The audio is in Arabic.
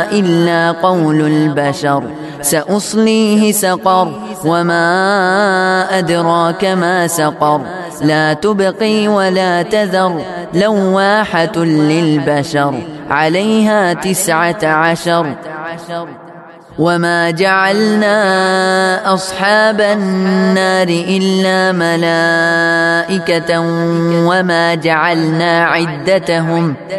إلا قول البشر سأصليه سقر وما أدراك ما سقر لا تبقي ولا تذر لواحة للبشر عليها 19 وما جعلنا أصحاب النار إلا ملائكة وما جعلنا عدتهم